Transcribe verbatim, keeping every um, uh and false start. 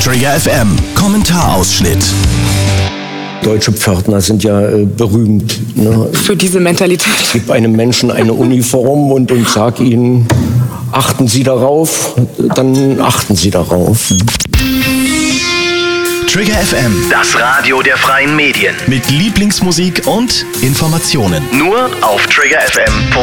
Trigger F M, Kommentarausschnitt. Deutsche Pförtner sind ja äh, berühmt. Ne? Für diese Mentalität. Gib einem Menschen eine Uniform und, und sag ihnen, achten Sie darauf, dann achten Sie darauf. Trigger F M, Das Radio der freien Medien. mit Lieblingsmusik und Informationen. Nur auf trigger f m punkt